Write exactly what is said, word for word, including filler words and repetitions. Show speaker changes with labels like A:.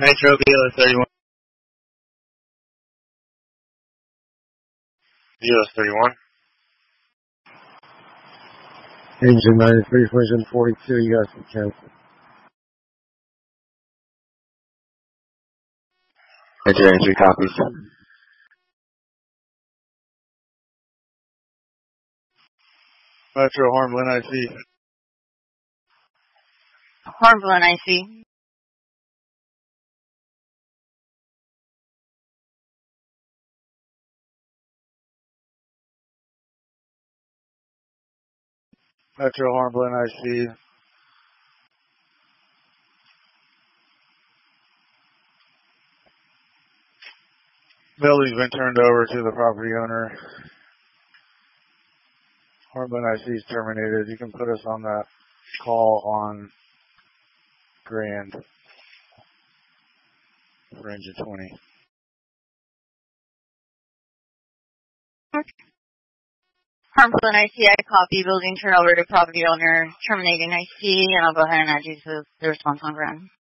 A: Nitro Velos thirty-one. Velos thirty-one.
B: Engine ninety-three, Vision forty-two, you guys can cancel.
C: Engine ninety-three copies.
A: Metro Hornblende I C.
D: Hornblende I C.
A: Metro Hornblende I C. Building's been turned over to the property owner. Hornblende I C is terminated. You can put us on that call on Grand for engine twenty.
D: Hornblende I C, I copy. Building turnover to property owner. Terminating I C, and I'll go ahead and add you to the response on Grand.